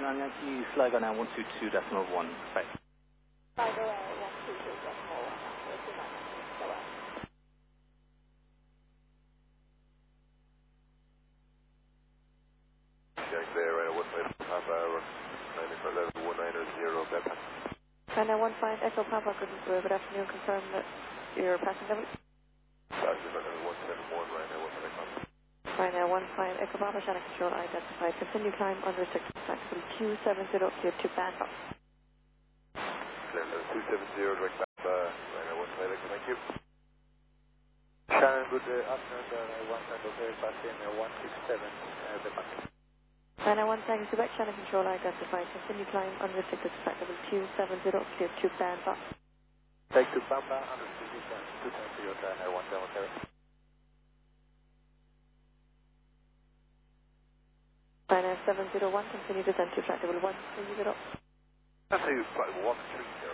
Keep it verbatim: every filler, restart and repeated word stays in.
on Yankee, Sligo now one two two decimal one. Right. Sligo uh, one two two decimal one. Yankee there, right, one five Papa, landing for level one nine zero, bad pass. China one five Echo Papa, good afternoon, confirm that your passing level. Passing level one seven one, right now, one five Papa. Right now, one five Echo Papa, channel control identified. Continue climb unrestricted flexible Q seven zero, clear to Bangkok. Level two seven zero, direct Papa, right now, one five Echo, thank you. Shannon, good uh, afternoon, uh, one five okay, passing uh, one six seven, uh, the back. Right now, one second, Quebec channel control identified. Continue climb unrestricted flexible Q seven zero, clear to Bangkok. Take to Bamba, unrestricted two ten zero, uh, one seven zero. Right now, seven zero one, continue descent to flight level one three zero. That's a flight one three zero.